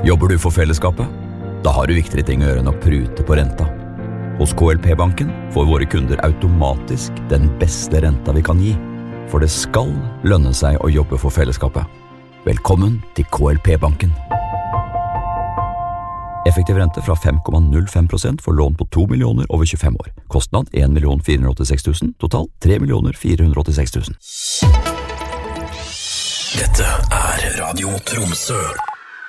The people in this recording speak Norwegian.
Jobber du for fellesskapet? Da har du viktigere ting å gjøre enn å prute på renta. Hos KLP-banken får våre kunder automatisk den beste renta vi kan gi, for det skal lønne seg å jobbe for fellesskapet. Velkommen til KLP-banken. Effektiv rente fra 5,05% for lån på 2 millioner over 25 år. Kostnad 1 486 000, total 3 486 000. Dette Radio Tromsø.